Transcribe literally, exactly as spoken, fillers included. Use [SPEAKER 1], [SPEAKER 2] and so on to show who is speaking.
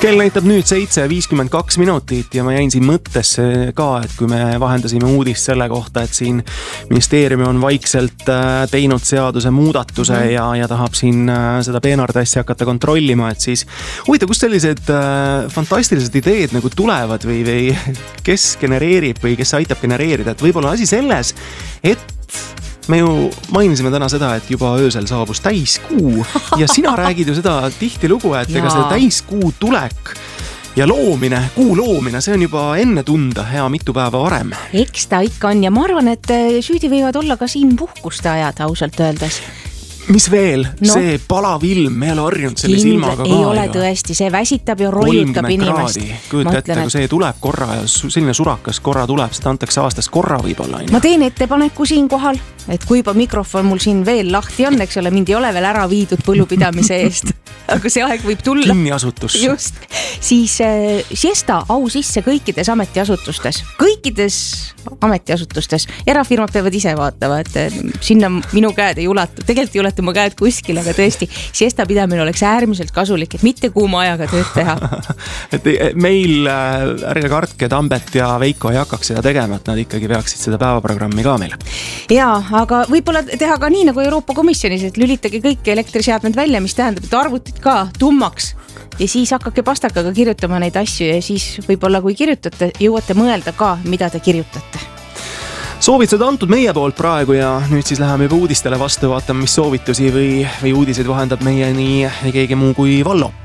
[SPEAKER 1] Kell näitab nüüd seitse viiskümmend kaks minutit ja ma jäin siin mõttesse ka, et kui me vahendasime uudist selle kohta, et siin ministeeriumi on vaikselt teinud seaduse muudatuse mm. ja, ja tahab siin seda peenardassi hakata kontrollima, et siis huvitav, kus sellised fantastilised ideed nagu tulevad või, või kes genereerib või kes aitab genereerida, et võib-olla asi selles, et me ju mainisime täna seda, et juba öösel saabus täiskuu ja sina räägid ju seda tihti lugu, et ega seda täiskuu tulek ja loomine, kuu loomine, see on juba enne tunda hea mitu päeva varem.
[SPEAKER 2] Eks ta ikka on ja ma arvan, et süüdi võivad olla ka siin puhkuste ajad, ausalt öeldes.
[SPEAKER 1] Mis veel? No. See palav ilm, me ei ole harjunud selle silmaga ka.
[SPEAKER 2] Ei ole tõesti, see väsitab ja rollutab inimest.
[SPEAKER 1] Kujuta ette, kui see tuleb korra ja selline surakas korra tuleb, seda antakse aastas korra võib-olla.
[SPEAKER 2] Ma teen ettepaneku siin kohal, et kui juba mikrofon mul siin veel lahti on, eks ole, mind ei ole veel ära viidud põllupidamise eest, aga see aeg võib tulla.
[SPEAKER 1] Kinniasutus.
[SPEAKER 2] Just. Siis äh, siesta au sisse kõikides ametiasutustes. Kõikides ametiasutustes. Erafirmad peavad ise vaatama, et sinna minu käed ei ulatu. Tegelikult ei ulatu ma käed kuskil, aga tõesti siesta pidamine oleks äärmiselt kasulik, et mitte kuuma ajaga tööd teha.
[SPEAKER 1] et meil ärge kartke, Tambet ja Veiko ei hakkaks seda tegema, et nad ikkagi peaksid seda päevaprogrammi ka meile.
[SPEAKER 2] Jaa, aga võib-olla teha ka nii nagu Euroopa Komisjonis, et lülitage kõik elektriseadmed välja, mis tähendab, et arvutid ka tummaks ja siis hakkake pastakaga kirjutama neid asju ja siis võib-olla kui kirjutate, jõuate mõelda ka, mida te kirjutate.
[SPEAKER 1] Soovitused antud meie poolt praegu ja nüüd siis läheme juba uudistele vastu, vaatame, mis soovitusi või, või uudiseid vahendab meie nii keegi muu kui Vallo.